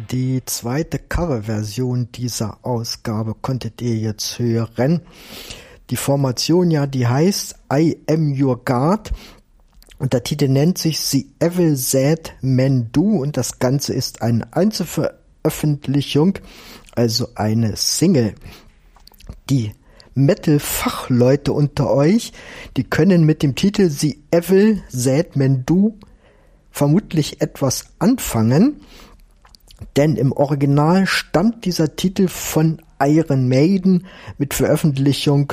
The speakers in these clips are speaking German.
Die zweite Coverversion dieser Ausgabe konntet ihr jetzt hören. Die Formation, ja, die heißt I Am Your God und der Titel nennt sich The Evil That Men Do und das Ganze ist eine Einzelveröffentlichung, also eine Single. Die Metal-Fachleute unter euch, die können mit dem Titel The Evil That Men Do vermutlich etwas anfangen, denn im Original stammt dieser Titel von Iron Maiden mit Veröffentlichung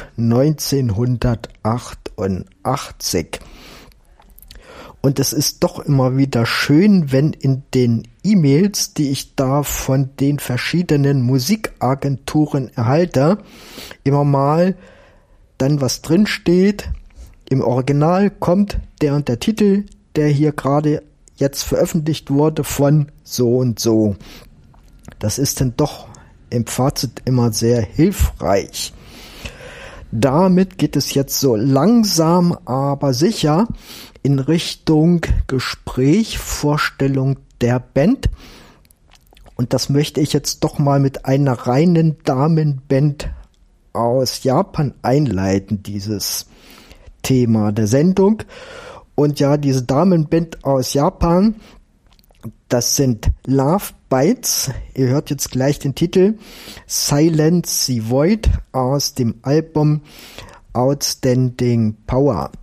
1988. Und es ist doch immer wieder schön, wenn in den E-Mails, die ich da von den verschiedenen Musikagenturen erhalte, immer mal dann was drin steht. Im Original kommt der und der Titel, der hier gerade jetzt veröffentlicht wurde von so und so. Das ist dann doch im Fazit immer sehr hilfreich. Damit geht es jetzt so langsam, aber sicher in Richtung Gespräch, Vorstellung der Band. Und das möchte ich jetzt doch mal mit einer reinen Damenband aus Japan einleiten, dieses Thema der Sendung. Und ja, diese Damenband aus Japan, das sind Love Bites. Ihr hört jetzt gleich den Titel Silence the Void aus dem Album Outstanding Power.